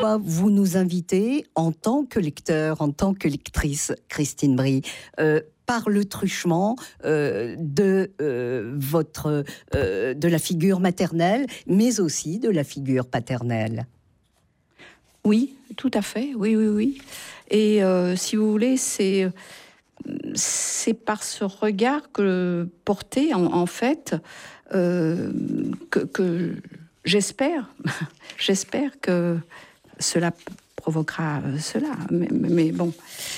fois, vous nous invitez en tant que lecteur, en tant que lectrice, Christine Brie, par le truchement de la figure maternelle, mais aussi de la figure paternelle. Oui, tout à fait, oui. Et si vous voulez, c'est par ce regard porté, en fait, que j'espère que cela provoquera cela. Mais bon.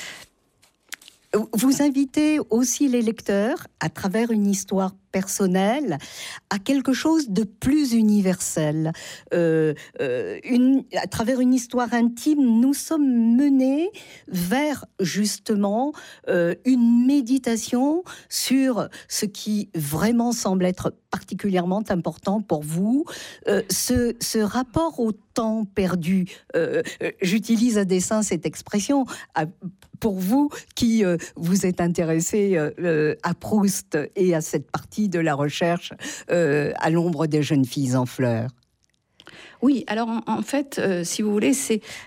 Vous invitez aussi les lecteurs, à travers une histoire personnelle, à quelque chose de plus universel. À travers une histoire intime, nous sommes menés vers justement une méditation sur ce qui vraiment semble être particulièrement important pour vous, ce rapport au temps perdu. J'utilise à dessein cette expression pour vous qui vous êtes intéressé à Proust et à cette partie de la recherche à l'ombre des jeunes filles en fleurs. Oui, alors en fait, si vous voulez,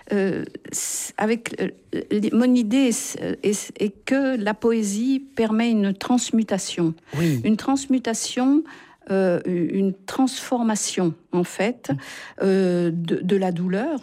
mon idée est que la poésie permet une transmutation. Oui. Une transmutation, une transformation, en fait, de la douleur,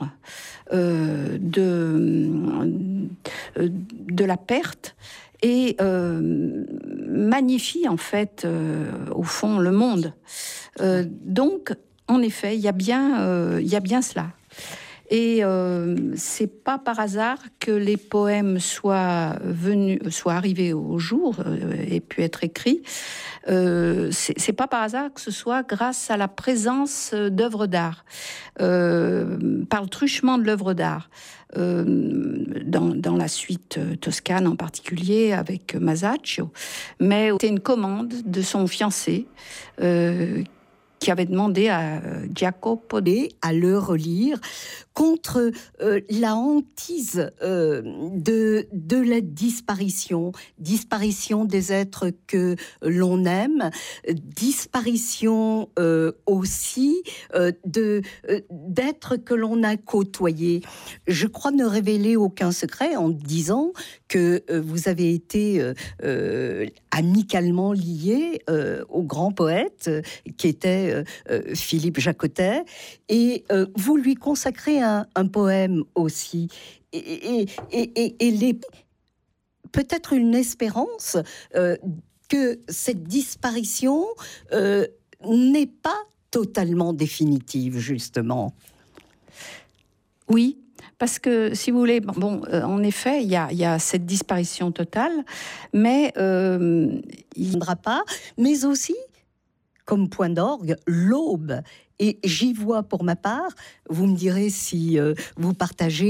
de la perte, et magnifie, en fait, au fond, le monde. Donc, en effet, il y a bien cela. Et c'est pas par hasard que les poèmes soient arrivés au jour et pu être écrits. C'est pas par hasard que ce soit grâce à la présence d'œuvres d'art, par le truchement de l'œuvre d'art. Dans la suite toscane en particulier avec Masaccio, mais c'était une commande de son fiancé qui avait demandé à Jacopo à le relire contre la hantise de la disparition des êtres que l'on aime, disparition aussi d'êtres que l'on a côtoyés. Je crois ne révéler aucun secret en disant que vous avez été amicalement lié au grand poète qui était Philippe Jacotet, et vous lui consacrez un poème aussi, et peut-être une espérance que cette disparition n'est pas totalement définitive, justement. Oui, parce que, si vous voulez, en effet, il y a cette disparition totale, mais il ne viendra pas, mais aussi, comme point d'orgue, l'aube. Et j'y vois, pour ma part, vous me direz si vous partagez